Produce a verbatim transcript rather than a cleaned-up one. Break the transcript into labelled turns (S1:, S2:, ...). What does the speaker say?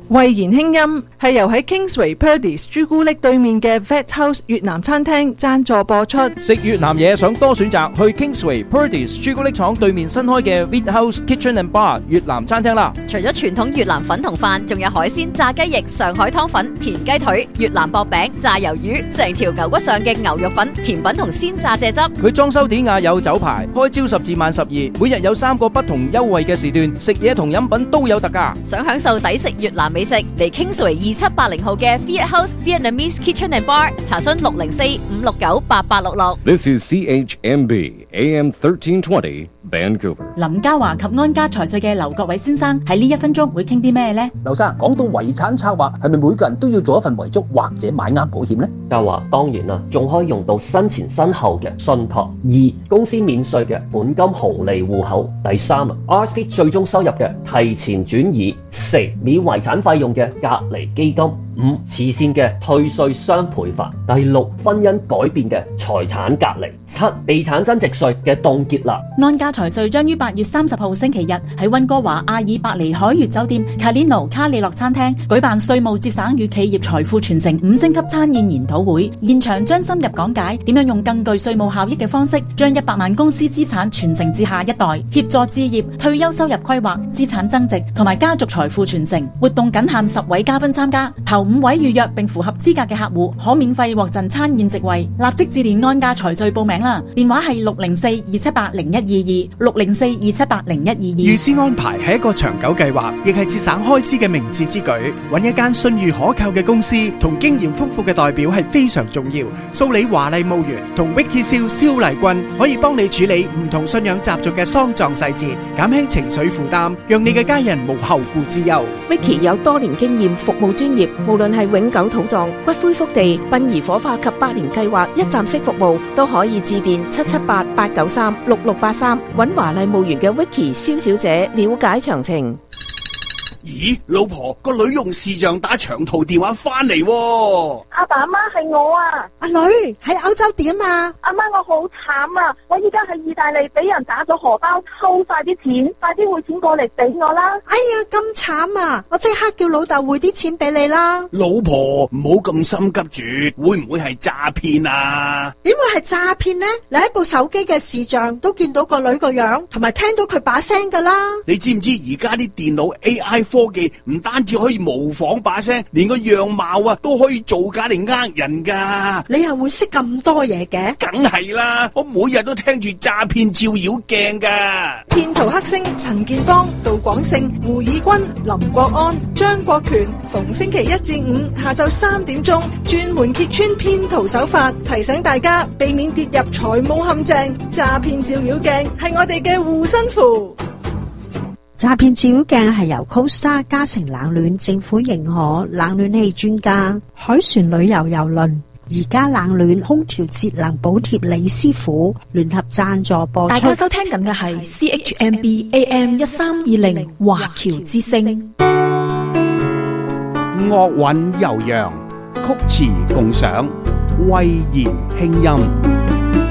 S1: 慧言輕音係由喺 Kingsway Purdey's 朱古力對面嘅 Vet House 越南餐廳贊助播出。
S2: 食越南嘢想多選擇，去 Kingsway Purdey's 朱古力廠對面新開嘅 Vet House Kitchen and Bar 越南餐廳啦。
S3: 除咗傳統越南粉同飯，仲有海鮮、炸雞翼、上海湯粉、田雞腿、越南薄餅、炸魷魚，成條牛骨上嘅牛肉粉、甜品同鮮炸蔗汁。
S2: 佢裝修典雅有酒牌，開朝十至晚十二，每日有三個不同優惠嘅時段，食嘢同飲品都有特價。
S3: 想享受抵食越南美食，嚟 Kingsway 二七八零號嘅 Vet House Vietnamese Kitchen and Bar， 查詢六零四五六九八八六六。
S4: This is C H M B A M thirteen twenty Vancouver。
S5: 林家華及安家財稅嘅劉國偉先生喺呢一分鐘會傾啲咩呢？
S6: 劉生，講到遺產策劃，係咪每個人都要做一份遺囑或者買啱保險呢？
S7: 家華當然啦，仲可以用到身前身後嘅信託。二、公司免稅嘅本金紅利戶口。第三啊 ，R S P 最終收入嘅提前轉移。四、免遺產費用嘅隔離基金。五、慈善嘅退稅雙倍法。第六、婚姻改變嘅財產隔離。七、地產增值稅嘅凍結啦。
S5: 安家財稅將於八月三十號星期日喺溫哥華阿爾伯尼海悅酒店 Calino 卡里諾餐廳舉辦稅務節省與企業財富傳承五星級餐宴研討會，現場將深入講解點樣用更具稅務效益嘅方式，將一百萬公司資產傳承至下一代，協助置業、退休收入規劃、資產增值同埋家族財富傳承。活動僅限十位嘉賓參加，頭五位預約並符合資格嘅客戶可免費獲贈餐宴席位。立即致電安家財稅報名啦，電話係六零四二七八零一二二六零四二七八零一二二。
S8: 預先安排係一個長久計劃，亦係節省開支嘅明智之舉。揾一間信譽可靠嘅公司同經驗豐富嘅代表係非常重要。蘇里華麗墓園同 Vicky 蕭蕭麗君可以幫你處理唔同信仰習俗嘅喪葬細節，減輕情緒負擔，讓你嘅家人無後顧之憂。
S9: Vicky 有多年經驗，服務專業，無論係永久土葬、骨灰福地、殯儀火化及百年計劃一站式服務，都可以致電七七八八九三六六八三，揾華麗墓園嘅 Vicky 蕭小姐了解詳情。
S10: 咦，老婆，個女用視像打長途電話翻嚟喎。
S11: 阿爸阿媽係我啊。
S12: 阿女喺歐洲點啊？
S11: 阿媽，我好慘啊！我依家喺意大利俾人打咗荷包，偷晒啲錢，快啲匯錢過嚟俾我啦！
S12: 哎呀，咁慘啊！我即刻叫老豆匯啲錢俾你啦。
S10: 老婆，唔好咁心急住，會唔會係詐騙啊？
S12: 點會係詐騙呢？你喺部手機嘅視像都見到個女個樣，同埋聽到佢把聲噶啦。
S10: 你知唔知而家啲電腦 A I 科技唔單止可以模仿把聲，連個樣貌啊都可以造假嚟呃人噶。
S12: 你又會識咁多嘢嘅？
S10: 梗係啦，我每日都聽住詐騙照妖鏡噶。
S1: 騙徒黑星陳建邦、杜廣勝、胡以軍、林國安、張國權，逢星期一至五下晝三點鐘，專門揭穿騙徒手法，提醒大家避免跌入財務陷阱。詐騙照妖鏡係我哋嘅護身符。
S12: 詐騙照妖鏡係由 Costa 嘉誠冷暖政府認可冷暖氣專家海船旅遊郵輪而家冷暖空調節能補貼李師傅聯合贊助播出。
S13: 大家收聽緊嘅係 C H M B A M 一三二零華僑之聲。
S14: 樂韻悠揚，曲詞共賞，慧言輕音。